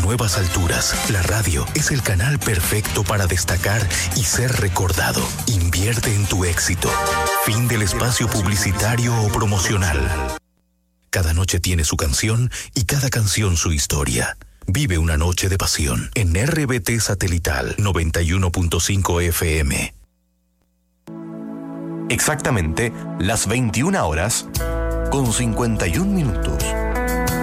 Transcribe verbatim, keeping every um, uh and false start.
nuevas alturas, la radio es el canal perfecto para destacar y ser recordado. Invierte en tu éxito. Fin del espacio publicitario o promocional. Cada noche tiene su canción y cada canción su historia. Vive una noche de pasión en R B T Satelital noventa y uno punto cinco F M. Exactamente las veintiuna horas con cincuenta y un minutos.